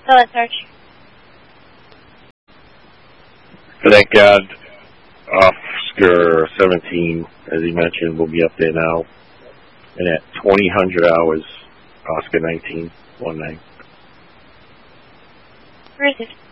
Solid search. Thank God, Oscar 17, as he mentioned, will be up there now. And at 2000 hours, Oscar 19, 19. Where is it?